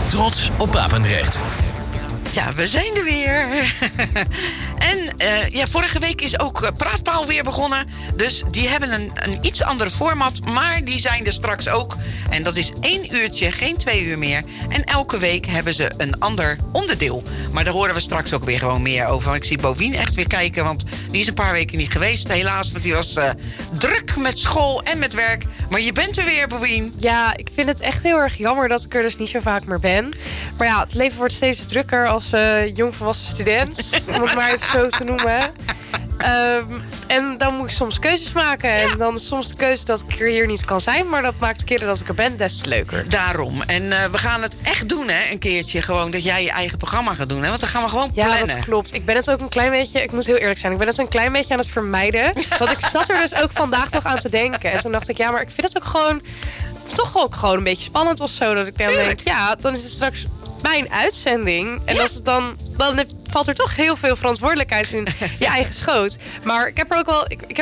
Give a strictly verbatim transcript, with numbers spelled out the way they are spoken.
Trots op Papendrecht. Ja, we zijn er weer. En uh, ja, vorige week is ook uh, Praatpaal weer begonnen. Dus die hebben een, een iets andere format. Maar die zijn er straks ook. En dat is één uurtje, geen twee uur meer. En elke week hebben ze een ander onderdeel. Maar daar horen we straks ook weer gewoon meer over. Ik zie Bovien echt weer kijken. Want die is een paar weken niet geweest. Helaas, want die was uh, druk met school en met werk. Maar je bent er weer, Bovien. Ja, ik vind het echt heel erg jammer dat ik er dus niet zo vaak meer ben. Maar ja, het leven wordt steeds drukker als uh, jongvolwassen student. Om het maar even zo te noemen. Um, en dan moet ik soms keuzes maken. En dan is soms de keuze dat ik er hier niet kan zijn. Maar dat maakt de keren dat ik er ben des te leuker. Daarom. En uh, we gaan het echt doen, hè. Een keertje gewoon dat jij je eigen programma gaat doen. Hè? Want dan gaan we gewoon plannen. Ja, dat klopt. Ik ben het ook een klein beetje... Ik moet heel eerlijk zijn. Ik ben het een klein beetje aan het vermijden. Want ik zat er dus ook vandaag nog aan te denken. En toen dacht ik, ja, maar ik vind het ook gewoon... toch ook gewoon een beetje spannend of zo. Dat ik dan Tuurlijk. denk, ja, dan is het straks mijn uitzending. En Ja. als het dan, dan valt er toch heel veel verantwoordelijkheid in je eigen schoot. Maar ik heb er ook wel... Ik, ik heb